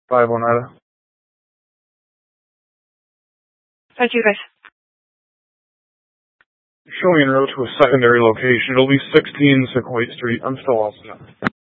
5 Oneida. Thank you, guys. Showing en route to a secondary location. It'll be 16 Sequoia Street. I'm still all set.